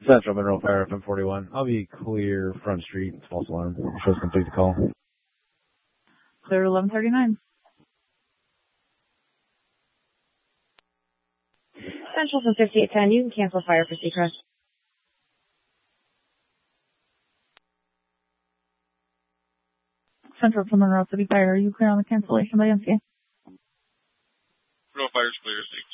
Central Monroe Fire FM 41. I'll be clear Front Street. False alarm. Shows complete the call. Clear 1139. Central from 5810. You can cancel fire for Seacrest. Central from Monroe City Fire. Are you clear on the cancellation by MCA? Monroe Fire's clear.